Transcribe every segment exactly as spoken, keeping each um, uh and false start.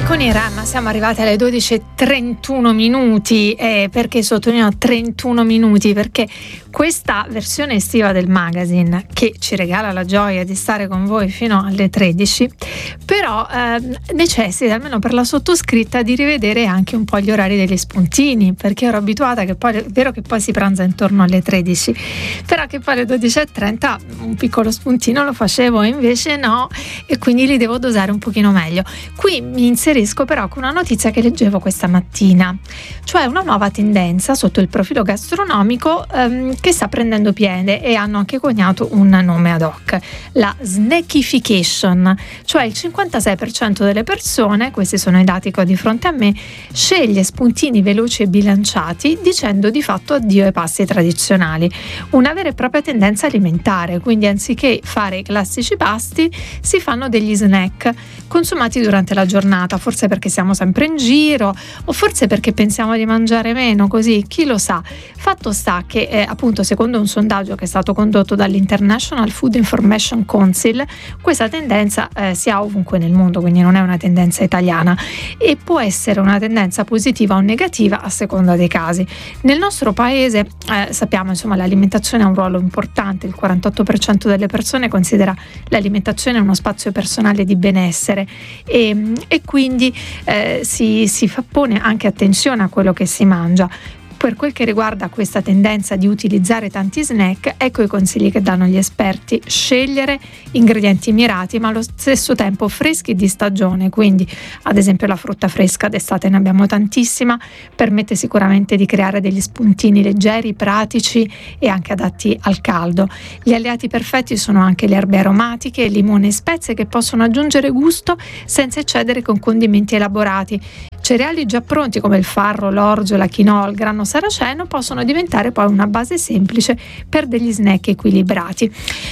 Con Iran siamo arrivati alle dodici e trentuno minuti. Eh, perché sottolineo trentuno minuti? Perché questa versione estiva del magazine, che ci regala la gioia di stare con voi fino alle tredici, però eh, necessita, almeno per la sottoscritta, di rivedere anche un po' gli orari degli spuntini, perché ero abituata che poi, è vero che poi si pranza intorno alle tredici, però che poi alle dodici e trenta un piccolo spuntino lo facevo, e invece no, e quindi li devo dosare un pochino meglio. Qui mi inserisco però con una notizia che leggevo questa mattina, cioè una nuova tendenza sotto il profilo gastronomico ehm, che sta prendendo piede, e hanno anche coniato un nome ad hoc: la snackification. Cioè il cinquantasei per cento delle persone, questi sono i dati che ho di fronte a me, sceglie spuntini veloci e bilanciati, dicendo di fatto addio ai pasti tradizionali. Una vera e propria tendenza alimentare, quindi anziché fare i classici pasti si fanno degli snack consumati durante la giornata, forse perché siamo sempre in giro, o forse perché pensiamo di mangiare meno, così chi lo sa. Fatto sta che eh, appunto, secondo un sondaggio che è stato condotto dall'International Food Information Council, questa tendenza eh, si ha ovunque nel mondo, quindi non è una tendenza italiana, e può essere una tendenza positiva o negativa a seconda dei casi. Nel nostro paese eh, sappiamo, insomma, l'alimentazione ha un ruolo importante. Il quarantotto per cento delle persone considera l'alimentazione uno spazio personale di benessere, e, e quindi eh, si, si fa, pone anche attenzione a quello che si mangia. Per quel che riguarda questa tendenza di utilizzare tanti snack, ecco i consigli che danno gli esperti: scegliere ingredienti mirati ma allo stesso tempo freschi di stagione, quindi ad esempio la frutta fresca d'estate ne abbiamo tantissima, permette sicuramente di creare degli spuntini leggeri, pratici e anche adatti al caldo. Gli alleati perfetti sono anche le erbe aromatiche, limone e spezie, che possono aggiungere gusto senza eccedere con condimenti elaborati. Cereali già pronti come il farro, l'orzo, la quinoa, il grano saraceno possono diventare poi una base semplice per degli snack equilibrati.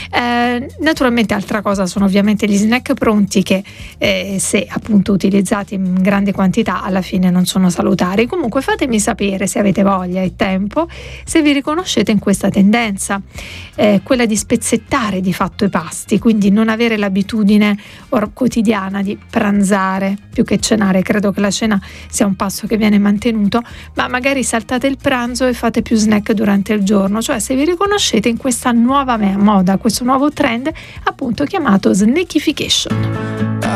Eh, naturalmente altra cosa sono ovviamente gli snack pronti, che eh, se appunto utilizzati in grande quantità alla fine non sono salutari. Comunque fatemi sapere, se avete voglia e tempo, se vi riconoscete in questa tendenza, eh, quella di spezzettare di fatto i pasti, quindi non avere l'abitudine or- quotidiana di pranzare più che cenare. Credo che la cena sia un passo che viene mantenuto, ma magari saltate il pranzo e fate più snack durante il giorno. Cioè, se vi riconoscete in questa nuova moda, questo nuovo trend appunto chiamato snackification.